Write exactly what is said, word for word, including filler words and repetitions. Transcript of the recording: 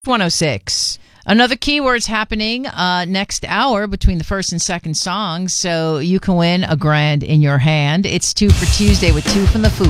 one oh six. Another keyword's happening uh, next hour between the first and second songs, so you can win a grand in your hand. It's two for Tuesday with two from the food.